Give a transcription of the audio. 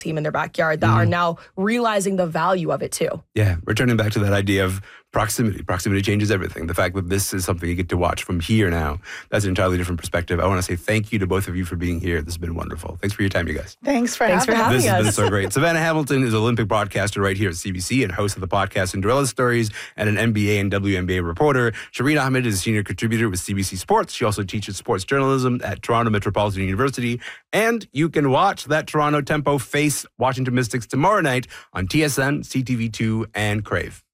team in their backyard that are now realizing the value of it too. Yeah, returning back to that idea of proximity. Proximity changes everything. The fact that this is something you get to watch from here now, that's an entirely different perspective. I want to say thank you to both of you for being here. This has been wonderful. Thanks for your time, you guys. Thanks for having us. This has been so great. Savannah Hamilton is an Olympic broadcaster right here at CBC and host of the podcast Cinderella Stories and an NBA and WNBA reporter. Shireen Ahmed is a senior contributor with CBC Sports. She also teaches sports journalism at Toronto Metropolitan University. And you can watch that Toronto Tempo face Washington Mystics tomorrow night on TSN, CTV2, and Crave.